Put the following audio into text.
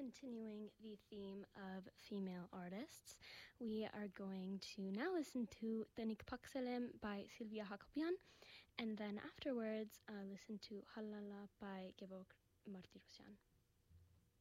continuing the theme of female artists, we are going to now listen to Tanik Pakselem by Sylvia Hakopian, and then afterwards listen to Halala by Gevorg Martirosyan.